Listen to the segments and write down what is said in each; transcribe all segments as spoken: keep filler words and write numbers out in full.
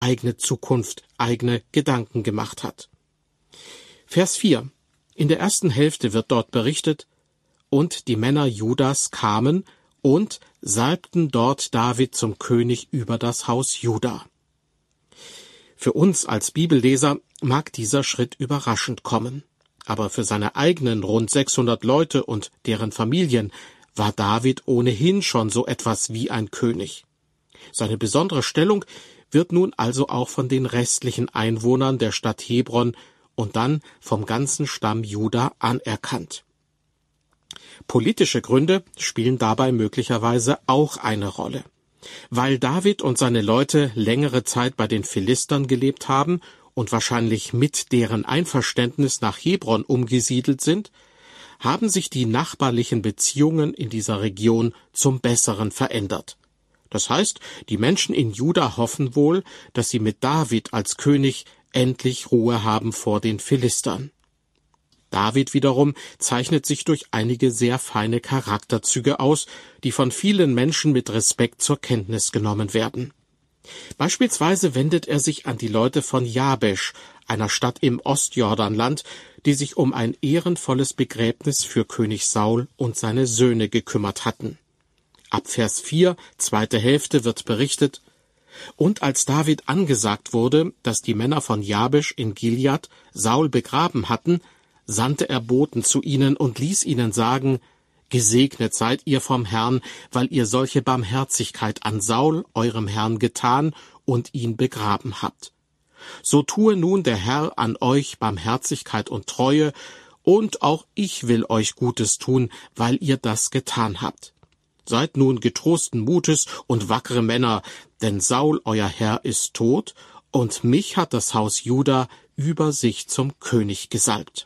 eigene Zukunft, eigene Gedanken gemacht hat. Vers vier. In der ersten Hälfte wird dort berichtet: Und die Männer Judas kamen und salbten dort David zum König über das Haus Juda. Für uns als Bibelleser mag dieser Schritt überraschend kommen, aber für seine eigenen rund sechshundert Leute und deren Familien war David ohnehin schon so etwas wie ein König. Seine besondere Stellung wird nun also auch von den restlichen Einwohnern der Stadt Hebron und dann vom ganzen Stamm Juda anerkannt. Politische Gründe spielen dabei möglicherweise auch eine Rolle. Weil David und seine Leute längere Zeit bei den Philistern gelebt haben und wahrscheinlich mit deren Einverständnis nach Hebron umgesiedelt sind, haben sich die nachbarlichen Beziehungen in dieser Region zum Besseren verändert. Das heißt, die Menschen in Juda hoffen wohl, dass sie mit David als König endlich Ruhe haben vor den Philistern. David wiederum zeichnet sich durch einige sehr feine Charakterzüge aus, die von vielen Menschen mit Respekt zur Kenntnis genommen werden. Beispielsweise wendet er sich an die Leute von Jabesch, einer Stadt im Ostjordanland, die sich um ein ehrenvolles Begräbnis für König Saul und seine Söhne gekümmert hatten. Ab Vers vier, zweite Hälfte, wird berichtet: Und als David angesagt wurde, dass die Männer von Jabesch in Gilead Saul begraben hatten, sandte er Boten zu ihnen und ließ ihnen sagen: Gesegnet seid ihr vom Herrn, weil ihr solche Barmherzigkeit an Saul, eurem Herrn, getan und ihn begraben habt. So tue nun der Herr an euch Barmherzigkeit und Treue, und auch ich will euch Gutes tun, weil ihr das getan habt. Seid nun getrosten Mutes und wackere Männer, denn Saul, euer Herr, ist tot, und mich hat das Haus Juda über sich zum König gesalbt.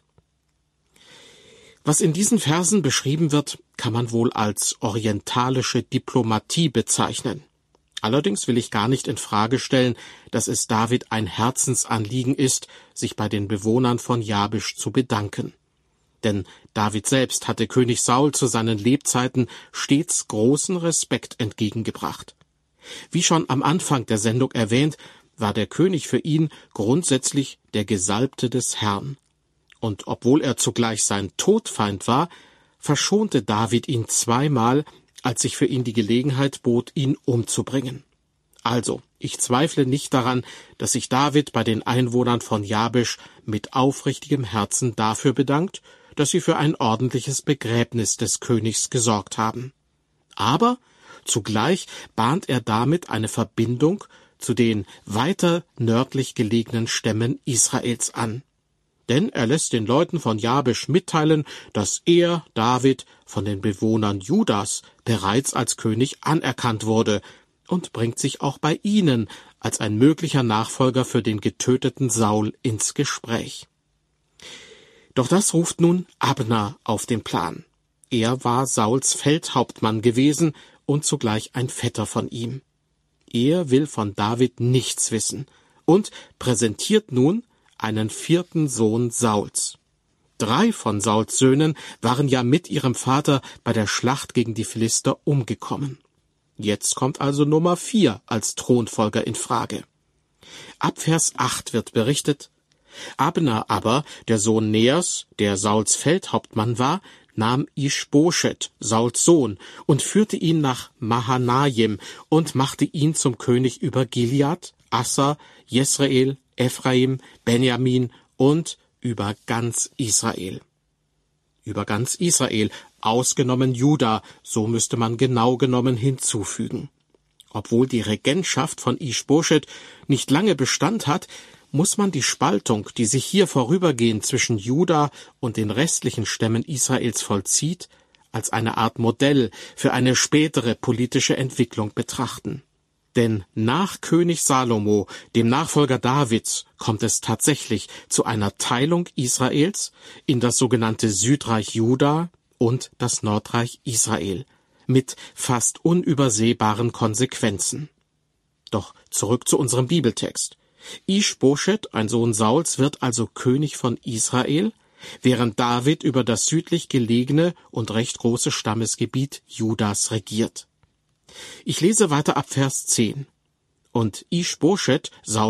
Was in diesen Versen beschrieben wird, kann man wohl als orientalische Diplomatie bezeichnen. Allerdings will ich gar nicht in Frage stellen, dass es David ein Herzensanliegen ist, sich bei den Bewohnern von Jabesch zu bedanken. Denn David selbst hatte König Saul zu seinen Lebzeiten stets großen Respekt entgegengebracht. Wie schon am Anfang der Sendung erwähnt, war der König für ihn grundsätzlich der Gesalbte des Herrn. Und obwohl er zugleich sein Todfeind war, verschonte David ihn zweimal, als sich für ihn die Gelegenheit bot, ihn umzubringen. Also, ich zweifle nicht daran, dass sich David bei den Einwohnern von Jabesch mit aufrichtigem Herzen dafür bedankt, dass sie für ein ordentliches Begräbnis des Königs gesorgt haben. Aber zugleich bahnt er damit eine Verbindung zu den weiter nördlich gelegenen Stämmen Israels an. Denn er lässt den Leuten von Jabesch mitteilen, dass er, David, von den Bewohnern Judas bereits als König anerkannt wurde und bringt sich auch bei ihnen als ein möglicher Nachfolger für den getöteten Saul ins Gespräch. Doch das ruft nun Abner auf den Plan. Er war Sauls Feldhauptmann gewesen und zugleich ein Vetter von ihm. Er will von David nichts wissen und präsentiert nun einen vierten Sohn Sauls. Drei von Sauls Söhnen waren ja mit ihrem Vater bei der Schlacht gegen die Philister umgekommen. Jetzt kommt also Nummer vier als Thronfolger in Frage. Ab Vers acht wird berichtet: Abner aber, der Sohn Neers, der Sauls Feldhauptmann war, nahm Ischboschet, Sauls Sohn, und führte ihn nach Mahanaim und machte ihn zum König über Gilead, Assa, Jesrael, Ephraim, Benjamin und über ganz Israel. Über ganz Israel, ausgenommen Juda, so müsste man genau genommen hinzufügen. Obwohl die Regentschaft von Ischboschet nicht lange Bestand hat, muss man die Spaltung, die sich hier vorübergehend zwischen Juda und den restlichen Stämmen Israels vollzieht, als eine Art Modell für eine spätere politische Entwicklung betrachten. Denn nach König Salomo, dem Nachfolger Davids, kommt es tatsächlich zu einer Teilung Israels in das sogenannte Südreich Juda und das Nordreich Israel, mit fast unübersehbaren Konsequenzen. Doch zurück zu unserem Bibeltext. Ischboschet, ein Sohn Sauls, wird also König von Israel, während David über das südlich gelegene und recht große Stammesgebiet Judas regiert. Ich lese weiter ab Vers zehn. Und Ischboschet, Sauls